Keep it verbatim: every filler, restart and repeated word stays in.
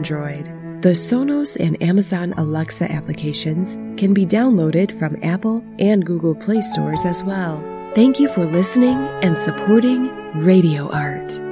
Android. The Sonos and Amazon Alexa applications can be downloaded from Apple and Google Play stores as well. Thank you for listening and supporting Radio Art.